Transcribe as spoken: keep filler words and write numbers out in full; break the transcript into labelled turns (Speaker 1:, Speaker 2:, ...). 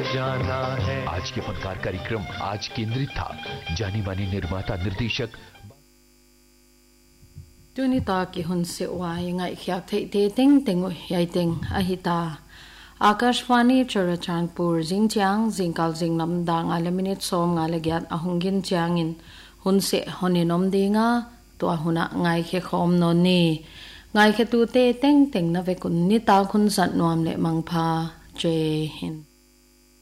Speaker 1: जाना है।
Speaker 2: आज के फनकार कार्यक्रम आज केंद्रित था जानी मानी निर्माता निर्देशक
Speaker 3: Tunita ki hun se wai ngai khyak thei te teng teng yai teng ahita Akashwani Charachanpur Jingjiang Jingkal Jingnam dang ala minute som ngala gyat ahungin chiangin hun se honinom dinga to huna ngai khe khom non ni ngai khe tu te teng teng na ve kun ni ta khun sat nuam le mangpha je hin